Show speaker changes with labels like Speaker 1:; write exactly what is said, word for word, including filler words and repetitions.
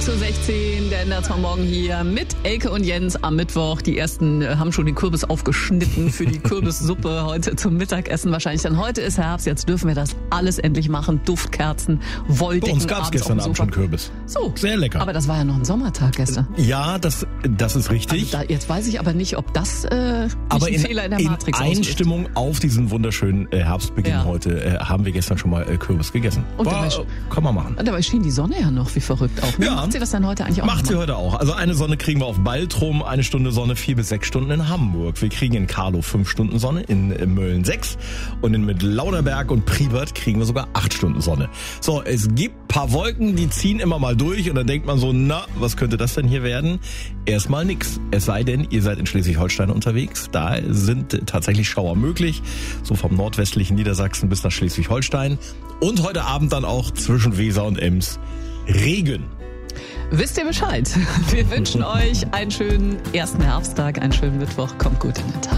Speaker 1: kurz vor sechzehn, der Ender von morgen hier mit Elke und Jens am Mittwoch. Die ersten äh, haben schon den Kürbis aufgeschnitten für die Kürbissuppe heute zum Mittagessen wahrscheinlich. Denn heute ist Herbst, jetzt dürfen wir das alles endlich machen. Duftkerzen, Wolldecken.
Speaker 2: Bei uns gab es gestern Abend schon Kürbis.
Speaker 1: So.
Speaker 2: Sehr lecker.
Speaker 1: Aber das war ja noch ein Sommertag gestern.
Speaker 2: Ja, das, das ist richtig.
Speaker 1: Also da, jetzt weiß ich aber nicht, ob das äh,
Speaker 2: aber
Speaker 1: ein
Speaker 2: in,
Speaker 1: Fehler in der Matrix
Speaker 2: in Einstimmung auf diesen wunderschönen äh, Herbstbeginn ja. heute äh, haben wir gestern schon mal äh, Kürbis gegessen.
Speaker 1: Und
Speaker 2: War,
Speaker 1: dabei,
Speaker 2: kann man machen.
Speaker 1: Und dabei schien die Sonne ja noch wie verrückt auch. Ne?
Speaker 2: Ja.
Speaker 1: Macht sie das dann heute eigentlich auch?
Speaker 2: Macht sie heute auch. Also eine Sonne kriegen wir auf Baltrum, eine Stunde Sonne, vier bis sechs Stunden in Hamburg. Wir kriegen in Karlow fünf Stunden Sonne, in Mölln sechs und in mit Lauderberg und Pribert kriegen wir sogar acht Stunden Sonne. So, es gibt paar Wolken, die ziehen immer mal durch und dann denkt man so, na, was könnte das denn hier werden? Erstmal nix. Es sei denn, ihr seid in Schleswig-Holstein unterwegs. Da sind tatsächlich Schauer möglich, so vom nordwestlichen Niedersachsen bis nach Schleswig-Holstein. Und heute Abend dann auch zwischen Weser und Ems Regen.
Speaker 1: Wisst ihr Bescheid? Wir wünschen euch einen schönen ersten Herbsttag, einen schönen Mittwoch. Kommt gut in den Tag.